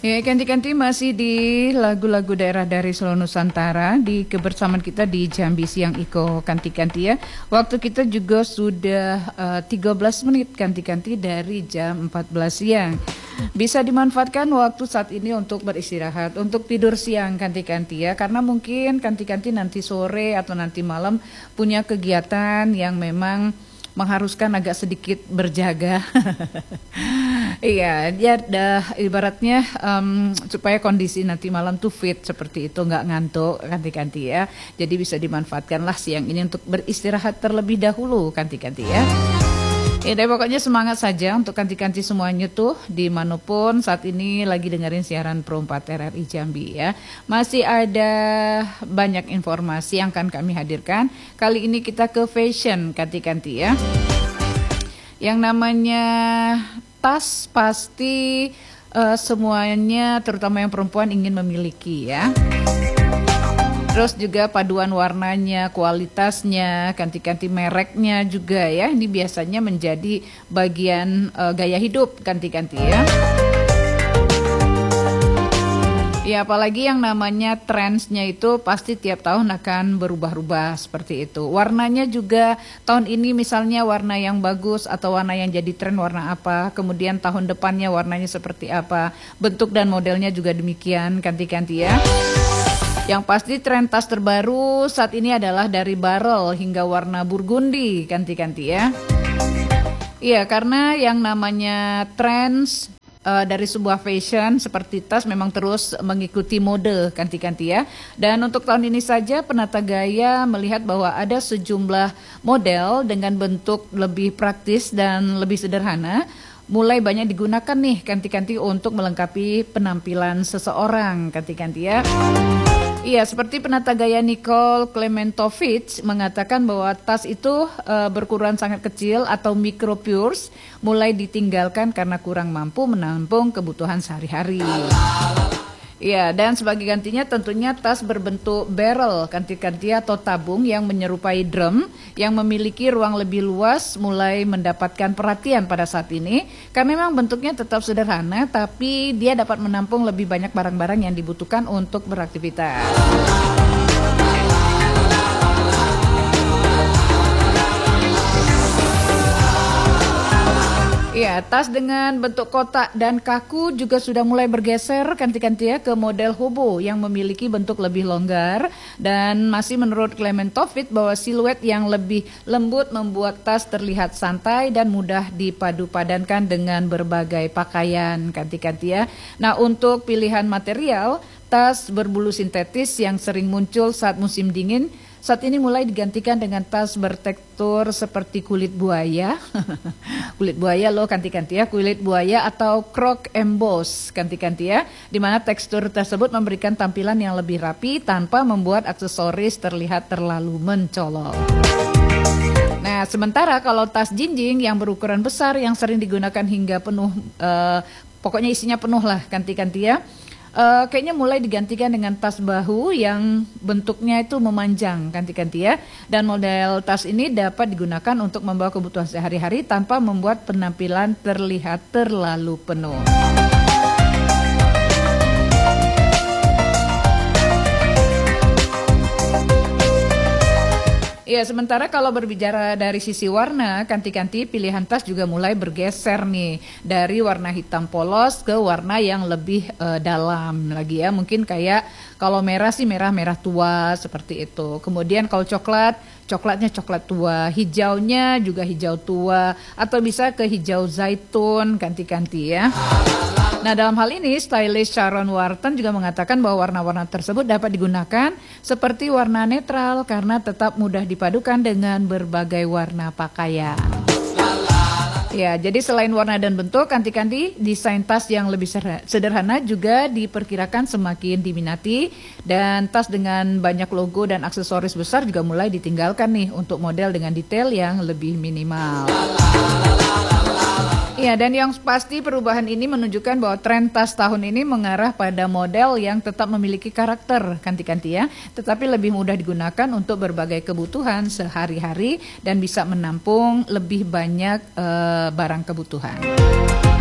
Ya, ganti-ganti masih di lagu-lagu daerah dari seluruh Nusantara di kebersamaan kita di Jambi Siang Iko Kanti-kanti ya. Waktu kita juga sudah 13 menit kanti-kanti dari jam 14 siang. Bisa dimanfaatkan waktu saat ini untuk beristirahat, untuk tidur siang kanti-kanti ya. Karena mungkin kanti-kanti nanti sore atau nanti malam punya kegiatan yang memang mengharuskan agak sedikit berjaga. Iya, dia ibaratnya supaya kondisi nanti malam tuh fit seperti itu, nggak ngantuk kanti-kanti ya. Jadi bisa dimanfaatkanlah siang ini untuk beristirahat terlebih dahulu kanti-kanti ya. Ya, deh, pokoknya semangat saja untuk kanti-kanti semuanya tuh dimanapun saat ini lagi dengerin siaran Pro 4 RRI Jambi ya. Masih ada banyak informasi yang akan kami hadirkan. Kali ini kita ke fashion kanti-kanti ya. Yang namanya tas pasti semuanya terutama yang perempuan ingin memiliki ya. Terus juga paduan warnanya, kualitasnya, ganti-ganti mereknya juga ya. Ini biasanya menjadi bagian gaya hidup ganti-ganti ya. Ya apalagi yang namanya trendsnya itu pasti tiap tahun akan berubah-ubah seperti itu. Warnanya juga tahun ini misalnya warna yang bagus atau warna yang jadi tren warna apa. Kemudian tahun depannya warnanya seperti apa. Bentuk dan modelnya juga demikian ganti-ganti ya. Yang pasti tren tas terbaru saat ini adalah dari barrel hingga warna burgundi ganti-ganti ya. Iya karena yang namanya trends dari sebuah fashion seperti tas memang terus mengikuti mode ganti-ganti ya. Dan untuk tahun ini saja penata gaya melihat bahwa ada sejumlah model dengan bentuk lebih praktis dan lebih sederhana. Mulai banyak digunakan nih ganti-ganti untuk melengkapi penampilan seseorang ganti-ganti ya. Iya, seperti penata gaya Nicole Klementovich mengatakan bahwa tas itu berukuran sangat kecil atau micro purse mulai ditinggalkan karena kurang mampu menampung kebutuhan sehari-hari. Iya, dan sebagai gantinya tentunya tas berbentuk barrel ganti-ganti atau tabung yang menyerupai drum yang memiliki ruang lebih luas mulai mendapatkan perhatian pada saat ini karena memang bentuknya tetap sederhana tapi dia dapat menampung lebih banyak barang-barang yang dibutuhkan untuk beraktivitas. Ya, tas dengan bentuk kotak dan kaku juga sudah mulai bergeser ganti-ganti ya ke model hobo yang memiliki bentuk lebih longgar dan masih menurut Klementovich bahwa siluet yang lebih lembut membuat tas terlihat santai dan mudah dipadu-padankan dengan berbagai pakaian ganti-ganti ya. Nah, untuk pilihan material, tas berbulu sintetis yang sering muncul saat musim dingin saat ini mulai digantikan dengan tas bertekstur seperti kulit buaya. Kulit buaya loh ganti-ganti ya, kulit buaya atau croc emboss ganti-ganti ya. Di mana tekstur tersebut memberikan tampilan yang lebih rapi tanpa membuat aksesoris terlihat terlalu mencolok. Nah, sementara kalau tas jinjing yang berukuran besar yang sering digunakan hingga penuh, pokoknya isinya penuh lah ganti-ganti ya. Kayaknya mulai digantikan dengan tas bahu yang bentuknya itu memanjang ganti-ganti ya. Dan model tas ini dapat digunakan untuk membawa kebutuhan sehari-hari tanpa membuat penampilan terlihat terlalu penuh. Ya, sementara kalau berbicara dari sisi warna, ganti-ganti pilihan tas juga mulai bergeser nih dari warna hitam polos ke warna yang lebih dalam lagi ya. Mungkin kayak kalau merah sih merah tua seperti itu. Kemudian kalau coklatnya coklat tua, hijaunya juga hijau tua atau bisa ke hijau zaitun ganti-ganti ya. Nah, dalam hal ini stylist Sharon Wharton juga mengatakan bahwa warna-warna tersebut dapat digunakan seperti warna netral karena tetap mudah dipadukan dengan berbagai warna pakaian. Ya, jadi selain warna dan bentuk, ganti-ganti desain tas yang lebih sederhana juga diperkirakan semakin diminati dan tas dengan banyak logo dan aksesoris besar juga mulai ditinggalkan nih untuk model dengan detail yang lebih minimal. Iya, dan yang pasti perubahan ini menunjukkan bahwa tren tas tahun ini mengarah pada model yang tetap memiliki karakter ganti-ganti ya, tetapi lebih mudah digunakan untuk berbagai kebutuhan sehari-hari dan bisa menampung lebih banyak barang kebutuhan.